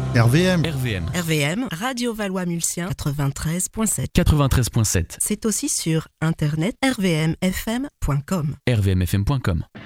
RVM. RVM, Radio Valois-Mulsien, 93.7. 93.7. C'est aussi sur internet rvmfm.com. rvmfm.com.